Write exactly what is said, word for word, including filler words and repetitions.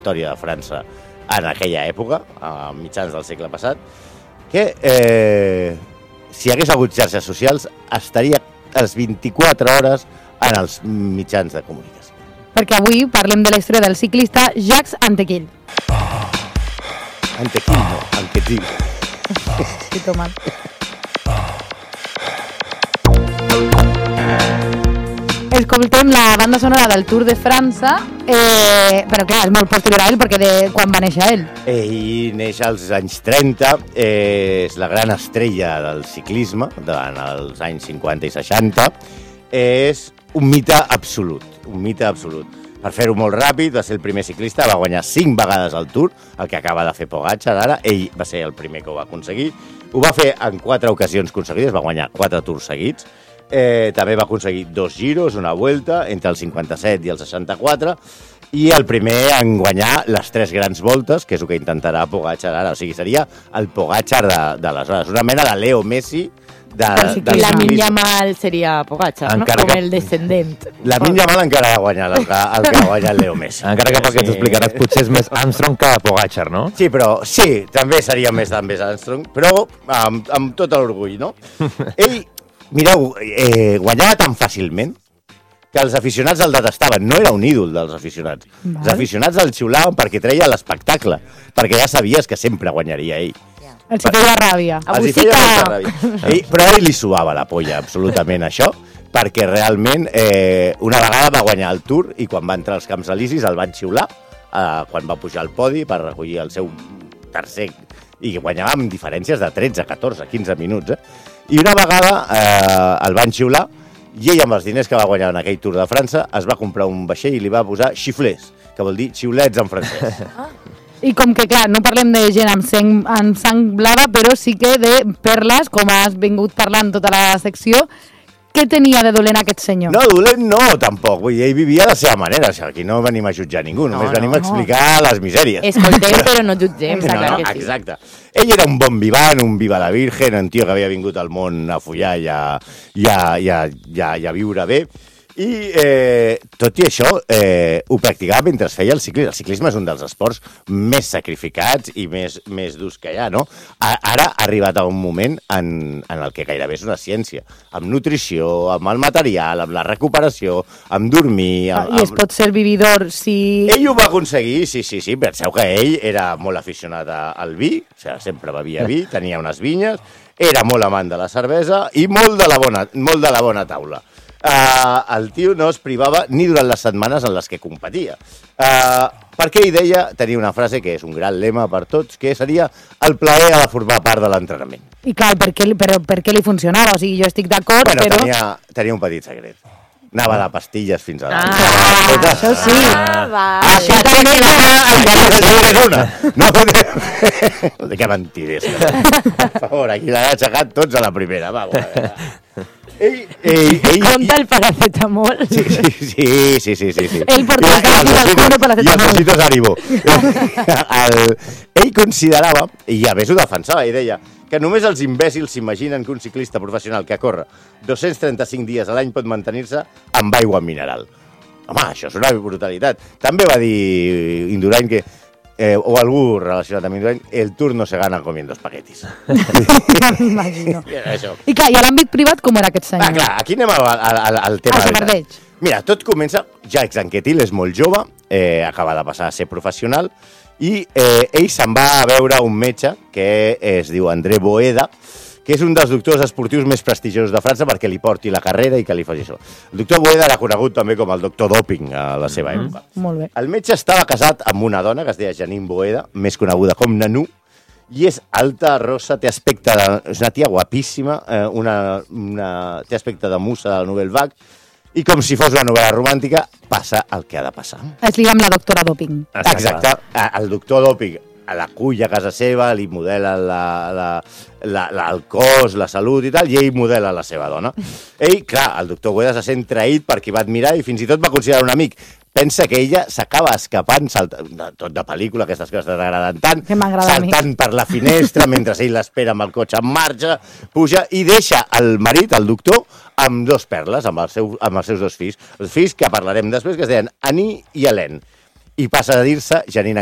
història de França en aquella època, a mitjans del segle passat, que eh, si hagués hagut xarxes socials estaria a les vint-i-quatre hores en els mitjans de comunicació. Perquè avui parlem de la història del ciclista Jacques Anquetil. Anquetil, no, Anquetil. Sí, tomat. Escoltem la banda sonora del Tour de França, eh, però clar, és molt posterior a ell, perquè de quan va néixer ell. Ell neix als anys trenta, eh, és la gran estrella del ciclisme, durant els anys cinquanta i seixanta, és un mite absolut, un mite absolut. Per fer-ho molt ràpid, va ser el primer ciclista, va guanyar cinc vegades el Tour, el que acaba de fer Pogačar ara, ell va ser el primer que ho va aconseguir, ho va fer en quatre ocasions consegüents, va guanyar quatre Tours seguits, eh, també va aconseguir dos giros, una vuelta, entre el cinquanta-set i el seixanta-quatre, i el primer en guanyar les tres grans voltes, que és el que intentarà Pogačar ara, o sigui, seria el Pogačar de, d'aleshores, una mena de Leo Messi, de, de Lamine Yamal seria Pogačar, no? Com que... el descendent. Lamine Yamal encara ha guanyat el que, el que ha guanyat Leo Messi. Encara que pel que t'explicaràs potser és més Armstrong que Pogačar, no? Sí, però sí, també seria més també Armstrong, però amb, amb tot l'orgull, no? Ell, mireu, eh, guanyava tan fàcilment que els aficionats el detestaven. No era un ídol dels aficionats. Val. Els aficionats el xiulaven perquè treia l'espectacle, perquè ja sabies que sempre guanyaria ell. Els hi feia ràbia. Els hi feia molta ràbia. Ell, però ell li suava la polla, absolutament, això, perquè realment eh, una vegada va guanyar el Tour i quan va entrar als Camps Elisis el van xiular eh, quan va pujar al podi per recollir el seu tercer, i guanyava amb diferències de tretze, catorze, quinze minuts. Eh? I una vegada eh, el van xiular i ell, amb els diners que va guanyar en aquell Tour de França, es va comprar un vaixell i li va posar xiflers, que vol dir xiulets en francès. I com que, clar, no parlem de gent amb sang, amb sang blava, però sí que de perles, com has vingut parlant tota la secció. Què tenia de dolent aquest senyor? No, dolent no, tampoc. Vull dir, ell vivia de la seva manera. O sigui, aquí no venim a jutjar ningú, només no, venim no, a explicar no. les misèries. Escoltem, però no jutgem. No, no, no, exacte. Ell era un bon vivant, un viva la virgen, un tio que havia vingut al món a follar i a, i a, i a, i a, i a viure bé. I eh, tot i això eh, ho practicava mentre feia el ciclisme. El ciclisme és un dels esports més sacrificats i més, més durs que hi ha, no? Ara ha arribat a un moment en, en el que gairebé és una ciència, amb nutrició, amb el material, amb la recuperació, amb dormir... Amb, I es pot ser vividor si... Ell ho va aconseguir, sí, sí, sí. Penseu que ell era molt aficionat al vi, o sigui, sempre bevia vi, tenia unes vinyes, era molt amant de la cervesa i molt de la bona, molt de la bona taula. Uh, el tio no es privava ni durant les setmanes en les que competia. Uh, perquè ell deia, tenia una frase que és un gran lema per tots, que seria el plaer ha de formar part de l'entrenament. I clar, per què, però per què li funcionava? O sigui, jo estic d'acord, bueno, però... Tenia, tenia un petit secret. Anava de pastilles fins a la... Ah, ah això sí. Ah, vale. Això també era... No, no, que mentiders. Per favor, aquí l'han aixecat tots a la primera. Va, va, Ell, ell, ell, Compte el paracetamol. Sí, sí, sí, sí, sí, sí, sí. Ell porta el paracetamol. I els ositos Haribo. El, ell considerava, i a més ho defensava, i deia que només els imbècils s'imaginen que un ciclista professional que corre dos-cents trenta-cinc dies a l'any pot mantenir-se amb aigua mineral. Home, això és una brutalitat. També va dir Indurain que Eh, o algú relacionat amb Indurain, el Tour no se gana comiendo espaguetis. Ja m'imagino. I clar, i a l'àmbit privat com era aquest senyor? Ah, clar, aquí anem al, al, al tema. El xafardeig. Mira, tot comença... Jacques Anquetil és molt jove, eh, acaba de passar a ser professional, i eh, ell se'n va a veure un metge que es diu André Boeda, que és un dels doctors esportius més prestigiosos de França perquè li porti la carrera i que li faci això. El doctor Boeda era conegut també com el doctor doping a la seva mm-hmm. època. Molt bé. El metge estava casat amb una dona que es deia Janine Boeda, més coneguda com Nanou, i és alta, rossa, té aspecte de... És una tia guapíssima, eh, una, una, té aspecte de musa de la Nouvelle Vague, i com si fos una novel·la romàntica, passa el que ha de passar. Es liga amb la doctora doping. Exacte. El doctor doping l'acull a casa seva, li modela la, la, la, la, el cos, la salut i tal, i ell modela la seva dona. Ell, clar, el doctor Boeda se sent traït perquè va admirar i fins i tot va considerar un amic. Pensa que ella s'acaba escapant, saltant, tot de pel·lícula, aquestes coses t'agraden tant, saltant per la finestra mentre ell l'espera amb el cotxe en marxa, puja i deixa el marit, el doctor, amb dos perles, amb, el seu, amb els seus dos fills. Els fills que parlarem després, que es deien Annie i Hélène. i passa a dir-se Janina